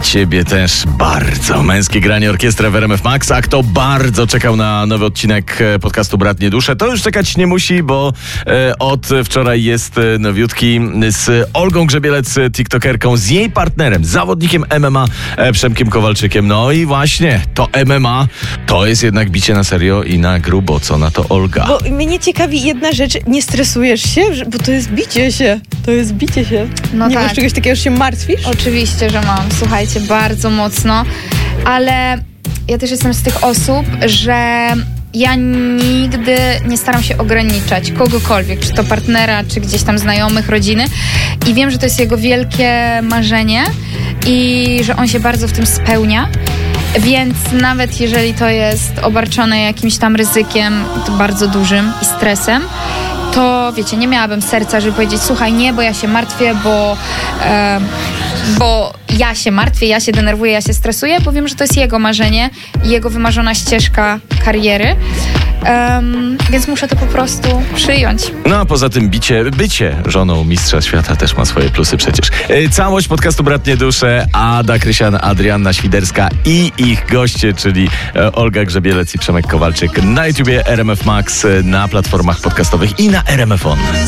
ciebie też bardzo. Męskie granie orkiestra w RMF Max. A kto bardzo czekał na nowy odcinek podcastu Bratnie Dusze, to już czekać nie musi, bo od wczoraj jest nowiutki z Olgą Grzebielec, tiktokerką, z jej partnerem, zawodnikiem MMA Przemkiem Kowalczykiem. No i właśnie, to MMA to jest jednak bicie na serio i na grubo. Co na to Olga? Bo mnie ciekawi jedna rzecz, nie stresujesz się? Bo to jest bicie się. To jest bicie się. No nie tak. masz czegoś takiego, że się martwisz? Oczywiście, że mam. Słuchajcie, bardzo mocno. Ale ja też jestem z tych osób, że ja nigdy nie staram się ograniczać kogokolwiek, czy to partnera, czy gdzieś tam znajomych, rodziny. I wiem, że to jest jego wielkie marzenie i że on się bardzo w tym spełnia. Więc nawet jeżeli to jest obarczone jakimś tam ryzykiem bardzo dużym i stresem, to wiecie, nie miałabym serca, żeby powiedzieć, słuchaj, nie, bo ja się martwię, bo ja się martwię, ja się denerwuję, ja się stresuję, bo wiem, że to jest jego marzenie i jego wymarzona ścieżka kariery. Więc muszę to po prostu przyjąć. No a poza tym bycie żoną mistrza świata też ma swoje plusy przecież. Całość podcastu Bratnie Dusze, Ada Krysian, Adrianna Świderska i ich goście, czyli Olga Grzebielec i Przemek Kowalczyk na YouTubie RMF Max, na platformach podcastowych i na RMF On.